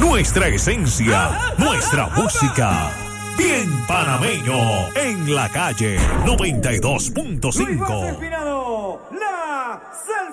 nuestra esencia, nuestra música. Bien panameño, en la calle 92.5. La salsa.